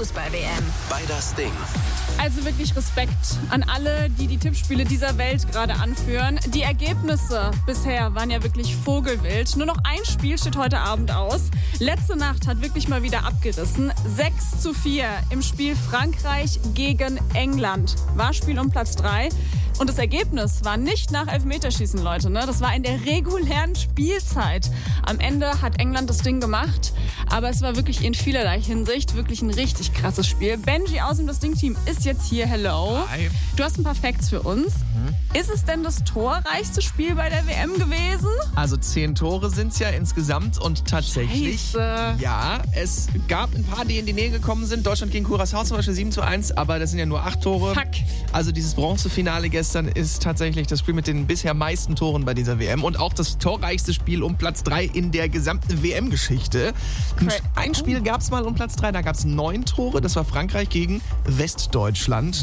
Fußball-WM. Bei das Ding. Also wirklich Respekt an alle, die die Tippspiele dieser Welt gerade anführen. Die Ergebnisse bisher waren ja wirklich vogelwild. Nur noch ein Spiel steht heute Abend aus. Letzte Nacht hat wirklich mal wieder abgerissen. 6:4 im Spiel Frankreich gegen England. War Spiel um Platz 3. Und das Ergebnis war nicht nach Elfmeterschießen, Leute. Ne? Das war in der regulären Spielzeit. Am Ende hat England das Ding gemacht. Aber es war wirklich in vielerlei Hinsicht wirklich ein richtig krasses Spiel. Benji aus dem Das Ding-Team ist jetzt hier. Hello. Hi. Du hast ein paar Facts für uns. Ist es denn das torreichste Spiel bei der WM gewesen? Also 10 Tore sind es ja insgesamt und tatsächlich, Scheiße. ja, es gab ein paar, die in die Nähe gekommen sind. Deutschland gegen Curaçao zum Beispiel 7:1, aber das sind ja nur 8 Tore. Fuck. Also dieses Bronzefinale gestern ist tatsächlich das Spiel mit den bisher meisten Toren bei dieser WM und auch das torreichste Spiel um Platz 3 in der gesamten WM-Geschichte. Ein Spiel gab es mal um Platz 3, da gab es 9 Tore. Das war Frankreich gegen Westdeutschland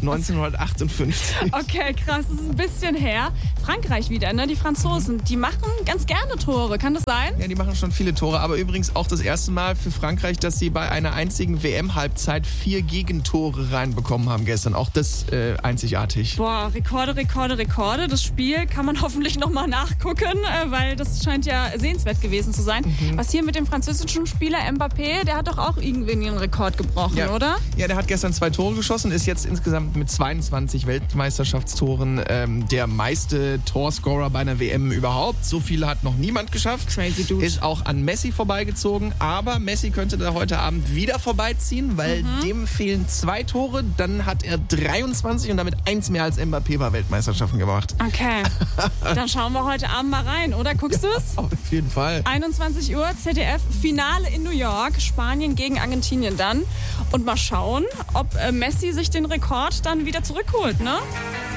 1958. Okay, krass, das ist ein bisschen her. Frankreich wieder, ne? Die Franzosen, die machen ganz gerne Tore. Kann das sein? Ja, die machen schon viele Tore, aber übrigens auch das erste Mal für Frankreich, dass sie bei einer einzigen WM-Halbzeit 4 Gegentore reinbekommen haben gestern. Auch das einzigartig. Boah, Rekorde. Das Spiel kann man hoffentlich nochmal nachgucken, weil das scheint ja sehenswert gewesen zu sein. Was hier mit dem französischen Spieler Mbappé, der hat doch auch irgendwie einen Rekord gebrochen, Ja. oder? Ja, der hat gestern 2 Tore geschossen, ist jetzt insgesamt mit 22 Weltmeisterschaftstoren der meiste Torscorer bei einer WM überhaupt. So viele hat noch niemand geschafft. Crazy Dude. Ist auch an Messi vorbeigezogen, aber Messi könnte da heute Abend wieder vorbeiziehen, weil dem fehlen 2 Tore. Dann hat er 23 und damit 1 mehr als Mbappé bei Weltmeisterschaften gemacht. Okay, dann schauen wir heute Abend mal rein, oder? Guckst du es? Auf jeden Fall. 21 Uhr, ZDF, Finale in New York, Spanien gegen Argentinien dann. Und mal schauen, ob Messi sich den Rekord dann wieder zurückholt, ne?